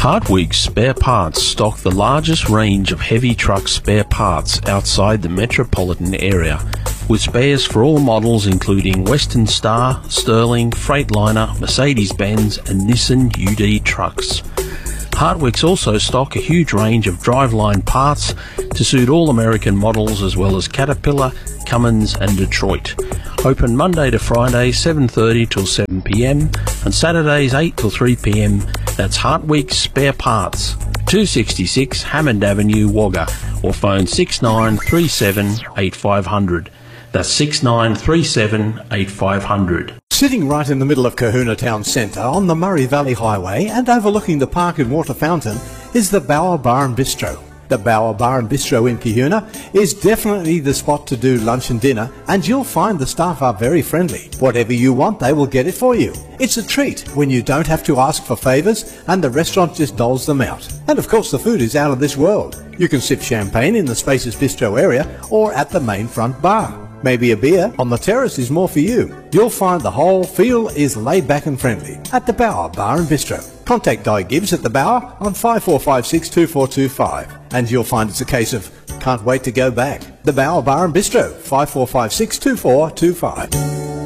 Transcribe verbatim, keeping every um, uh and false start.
Hardweeks Spare Parts stock the largest range of heavy truck spare parts outside the metropolitan area, with spares for all models including Western Star, Sterling, Freightliner, Mercedes-Benz and Nissan U D trucks. Hardweeks also stock a huge range of driveline parts to suit all American models as well as Caterpillar, Cummins and Detroit. Open Monday to Friday seven thirty till seven p m and Saturdays eight till three p m. That's Hardweeks Spare Parts, two sixty-six Hammond Avenue, Wagga, or phone six nine three seven eight five zero zero. That's six nine three seven eight five zero zero. Sitting right in the middle of Kahuna Town Centre on the Murray Valley Highway and overlooking the park and water fountain is the Bower Bar and Bistro. The Bower Bar and Bistro in Kahuna is definitely the spot to do lunch and dinner, and you'll find the staff are very friendly. Whatever you want, they will get it for you. It's a treat when you don't have to ask for favours and the restaurant just doles them out. And of course the food is out of this world. You can sip champagne in the Spaces Bistro area or at the main front bar. Maybe a beer on the terrace is more for you. You'll find the whole feel is laid back and friendly at the Bower Bar and Bistro. Contact Guy Gibbs at the Bower on five four five six two four two five and you'll find it's a case of can't wait to go back. The Bower Bar and Bistro, five four five six two four two five.